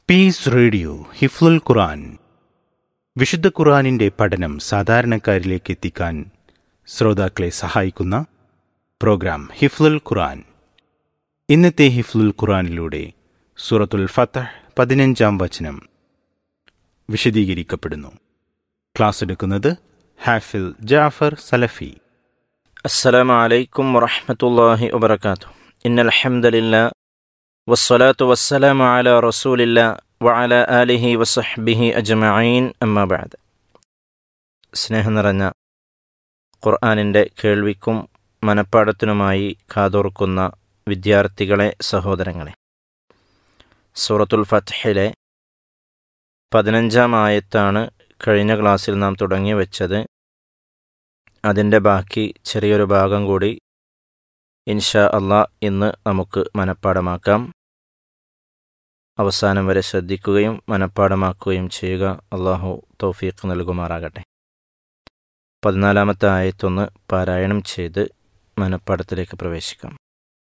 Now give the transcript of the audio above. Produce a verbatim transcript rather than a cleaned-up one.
Piece radio ഹിഫ്ലുൽ ഖുർആൻ. വിശുദ്ധ ഖുർആനിൻ്റെ പഠനം സാധാരണക്കാരിലേക്ക് എത്തിക്കാൻ ശ്രോതാക്കളെ സഹായിക്കുന്ന പ്രോഗ്രാം ഹിഫ്ലുൽ ഖുർആൻ. ഇന്നത്തെ ഹിഫ്ലുൽ ഖുർആനിലൂടെ സൂറത്തുൽ ഫത്ഹ് പതിനഞ്ചാം വചനം വിശദീകരിക്കപ്പെടുന്നു. ക്ലാസ് എടുക്കുന്നത് ഹാഫിൽ ജാഫർ സലഫി. അസ്സലാമു അലൈക്കും വറഹ്മത്തുള്ളാഹി വബറകാതുഹു. ഇന്നൽ ഹംദലില്ലാഹ് വസ്സലാത്തു വസ്സലാമു അലാ റസൂലില്ലാഹ് വഅലാ ആലിഹി വസഹ്ബിഹി അജ്മഈൻ. അമ്മാ ബഅദ്. സ്നേഹം നിറഞ്ഞ ഖുർആനിൻ്റെ കേൾവിക്കും മനപ്പാഠത്തിനുമായി കാതോർക്കുന്ന വിദ്യാർത്ഥികളെ, സഹോദരങ്ങളെ, സൂറത്തുൽ ഫത്ഹിലെ പതിനഞ്ചാം ആയത്താണ് കഴിഞ്ഞ ക്ലാസ്സിൽ നാം തുടങ്ങി വെച്ചത്. അതിൻ്റെ ബാക്കി ചെറിയൊരു ഭാഗം കൂടി ഇൻഷാ അല്ലാഹ് ഇന്ന് നമുക്ക് മനപ്പാഠമാക്കാം. അവസാനം വരെ ശ്രദ്ധിക്കുകയും മനപ്പാഠമാക്കുകയും ചെയ്യുക. അള്ളാഹു തൗഫീഖ് നൽകുമാറാകട്ടെ. പതിനാലാമത്തെ ആയത്തൊന്ന് പാരായണം ചെയ്ത് മനപ്പാഠത്തിലേക്ക് പ്രവേശിക്കാം.